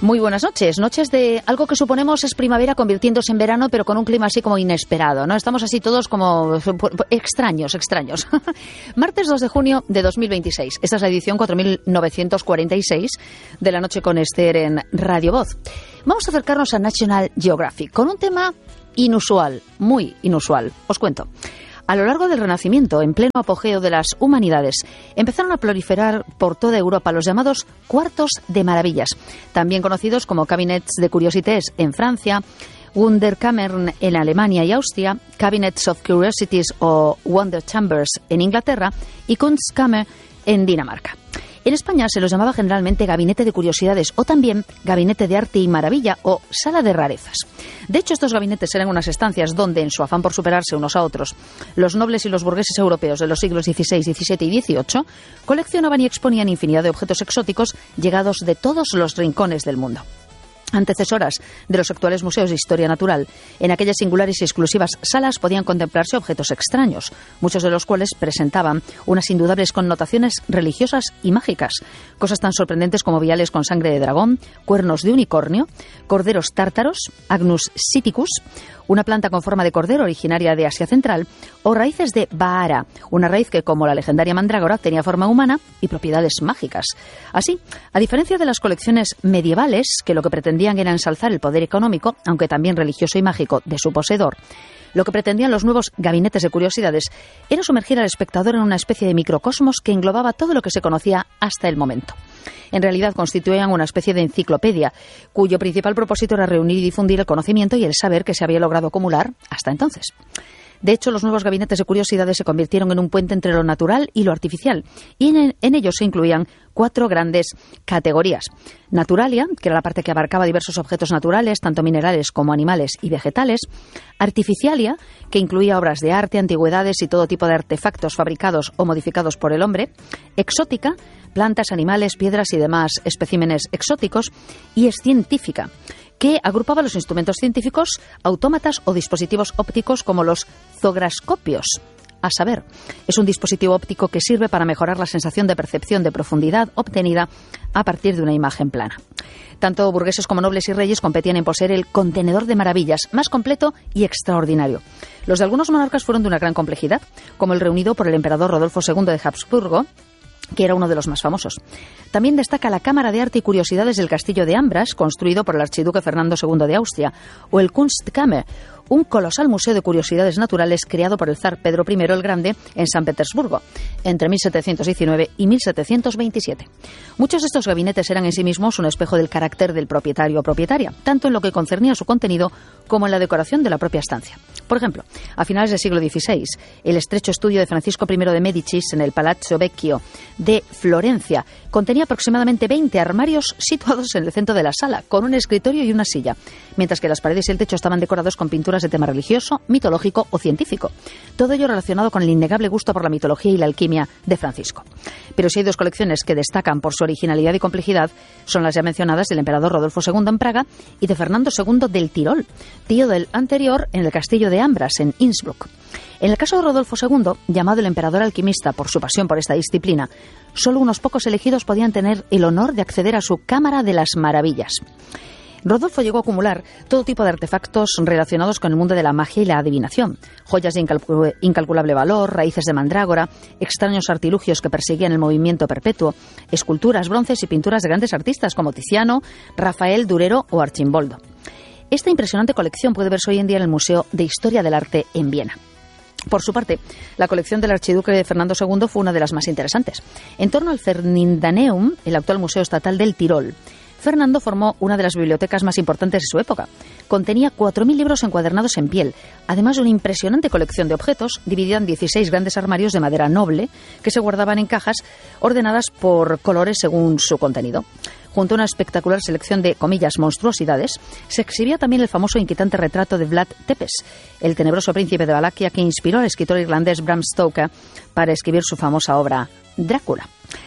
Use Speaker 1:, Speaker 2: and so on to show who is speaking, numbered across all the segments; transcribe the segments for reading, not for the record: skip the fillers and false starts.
Speaker 1: Muy buenas noches. Noches de algo que suponemos es primavera convirtiéndose en verano, pero con un clima así como inesperado, ¿no? Estamos así todos como extraños. Martes 2 de junio de 2026. Esta es la edición 4946 de La Noche con Esther en Radio Voz. Vamos a acercarnos a National Geographic con un tema inusual, muy inusual. Os cuento. A lo largo del Renacimiento, en pleno apogeo de las humanidades, empezaron a proliferar por toda Europa los llamados cuartos de maravillas, también conocidos como cabinets de curiosités en Francia, Wunderkammern en Alemania y Austria, Cabinets of Curiosities o Wonder Chambers en Inglaterra y Kunstkammer en Dinamarca. En España se los llamaba generalmente gabinete de curiosidades o también gabinete de arte y maravilla o sala de rarezas. De hecho, estos gabinetes eran unas estancias donde, en su afán por superarse unos a otros, los nobles y los burgueses europeos de los siglos XVI, XVII y XVIII coleccionaban y exponían infinidad de objetos exóticos llegados de todos los rincones del mundo. Antecesoras de los actuales museos de historia natural, en aquellas singulares y exclusivas salas podían contemplarse objetos extraños, muchos de los cuales presentaban unas indudables connotaciones religiosas y mágicas, cosas tan sorprendentes como viales con sangre de dragón, cuernos de unicornio, corderos tártaros, Agnus siticus, una planta con forma de cordero originaria de Asia Central, o raíces de Baara, una raíz que, como la legendaria mandrágora, tenía forma humana y propiedades mágicas. Así, a diferencia de las colecciones medievales, que lo que pretendían era ensalzar el poder económico, aunque también religioso y mágico, de su poseedor, lo que pretendían los nuevos gabinetes de curiosidades era sumergir al espectador en una especie de microcosmos que englobaba todo lo que se conocía hasta el momento. En realidad constituían una especie de enciclopedia, cuyo principal propósito era reunir y difundir el conocimiento y el saber que se había logrado acumular hasta entonces. De hecho, los nuevos gabinetes de curiosidades se convirtieron en un puente entre lo natural y lo artificial, y en ellos se incluían 4 grandes categorías. Naturalia, que era la parte que abarcaba diversos objetos naturales, tanto minerales como animales y vegetales. Artificialia, que incluía obras de arte, antigüedades y todo tipo de artefactos fabricados o modificados por el hombre. Exótica, plantas, animales, piedras y demás especímenes exóticos. Y es científica, que agrupaba los instrumentos científicos, autómatas o dispositivos ópticos como los zograscopios. A saber, es un dispositivo óptico que sirve para mejorar la sensación de percepción de profundidad obtenida a partir de una imagen plana. Tanto burgueses como nobles y reyes competían en poseer el contenedor de maravillas más completo y extraordinario. Los de algunos monarcas fueron de una gran complejidad, como el reunido por el emperador Rodolfo II de Habsburgo, que era uno de los más famosos. También destaca la Cámara de Arte y Curiosidades del Castillo de Ambras, construido por el archiduque Fernando II de Austria, o el Kunstkammer, un colosal museo de curiosidades naturales creado por el zar Pedro I el Grande en San Petersburgo, entre 1719 y 1727. Muchos de estos gabinetes eran en sí mismos un espejo del carácter del propietario o propietaria, tanto en lo que concernía a su contenido como en la decoración de la propia estancia. Por ejemplo, a finales del siglo XVI, el estrecho estudio de Francisco I de Médicis en el Palazzo Vecchio de Florencia contenía aproximadamente 20 armarios situados en el centro de la sala, con un escritorio y una silla, mientras que las paredes y el techo estaban decorados con pinturas de tema religioso, mitológico o científico. Todo ello relacionado con el innegable gusto por la mitología y la alquimia de Francisco. Pero si hay 2 colecciones que destacan por su originalidad y complejidad, son las ya mencionadas del emperador Rodolfo II en Praga y de Fernando II del Tirol, tío del anterior en el castillo de Ambras, en Innsbruck. En el caso de Rodolfo II, llamado el emperador alquimista por su pasión por esta disciplina, solo unos pocos elegidos podían tener el honor de acceder a su Cámara de las Maravillas. Rodolfo llegó a acumular todo tipo de artefactos relacionados con el mundo de la magia y la adivinación, joyas de incalculable valor, raíces de mandrágora, extraños artilugios que perseguían el movimiento perpetuo, esculturas, bronces y pinturas de grandes artistas como Tiziano, Rafael, Durero o Archimboldo. Esta impresionante colección puede verse hoy en día en el Museo de Historia del Arte en Viena. Por su parte, la colección del archiduque de Fernando II fue una de las más interesantes. En torno al Ferdinandeum, el actual Museo Estatal del Tirol, Fernando formó una de las bibliotecas más importantes de su época. Contenía 4.000 libros encuadernados en piel, además de una impresionante colección de objetos dividida en 16 grandes armarios de madera noble que se guardaban en cajas ordenadas por colores según su contenido. Junto a una espectacular selección de, comillas, monstruosidades, se exhibía también el famoso e inquietante retrato de Vlad Tepes, el tenebroso príncipe de Valaquia que inspiró al escritor irlandés Bram Stoker para escribir su famosa obra Drácula.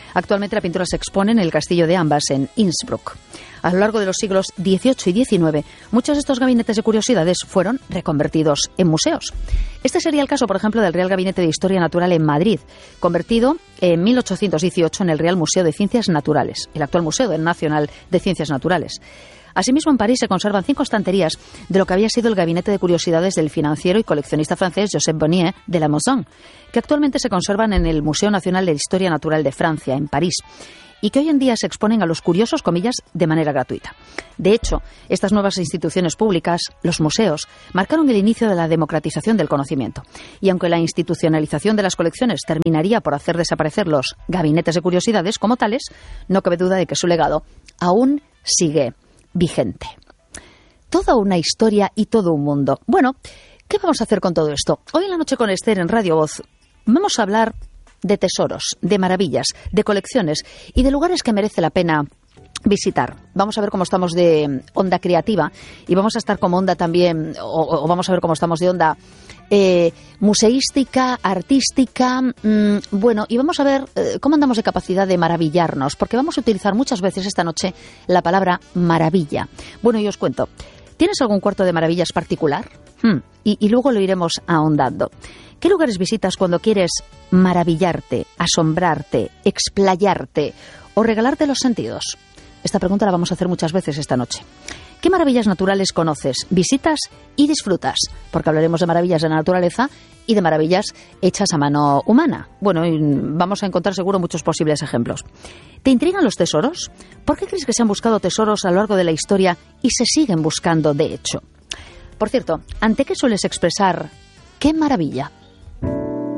Speaker 1: Actualmente la pintura se expone en el castillo de Ambas, en Innsbruck. A lo largo de los siglos XVIII y XIX, muchos de estos gabinetes de curiosidades fueron reconvertidos en museos. Este sería el caso, por ejemplo, del Real Gabinete de Historia Natural en Madrid, convertido en 1818 en el Real Museo de Ciencias Naturales, el actual Museo Nacional de Ciencias Naturales. Asimismo, en París se conservan 5 estanterías de lo que había sido el gabinete de curiosidades del financiero y coleccionista francés Joseph Bonnier de la Maison, que actualmente se conservan en el Museo Nacional de Historia Natural de Francia, en París, y que hoy en día se exponen a los curiosos, comillas, de manera gratuita. De hecho, estas nuevas instituciones públicas, los museos, marcaron el inicio de la democratización del conocimiento. Y aunque la institucionalización de las colecciones terminaría por hacer desaparecer los gabinetes de curiosidades como tales, no cabe duda de que su legado aún sigue vigente. Toda una historia y todo un mundo. Bueno, ¿qué vamos a hacer con todo esto? Hoy en la noche con Esther en Radio Voz vamos a hablar de tesoros, de maravillas, de colecciones y de lugares que merece la pena visitar. Vamos a ver cómo estamos de onda creativa y vamos a estar como onda también, o vamos a ver cómo estamos de onda museística, artística, bueno, y vamos a ver cómo andamos de capacidad de maravillarnos, porque vamos a utilizar muchas veces esta noche la palabra maravilla. Bueno, y os cuento, ¿tienes algún cuarto de maravillas particular? Y luego lo iremos ahondando. ¿Qué lugares visitas cuando quieres maravillarte, asombrarte, explayarte o regalarte los sentidos? Esta pregunta la vamos a hacer muchas veces esta noche. ¿Qué maravillas naturales conoces, visitas y disfrutas? Porque hablaremos de maravillas de la naturaleza y de maravillas hechas a mano humana. Bueno, y vamos a encontrar seguro muchos posibles ejemplos. ¿Te intrigan los tesoros? ¿Por qué crees que se han buscado tesoros a lo largo de la historia y se siguen buscando de hecho? Por cierto, ¿ante qué sueles expresar qué maravilla?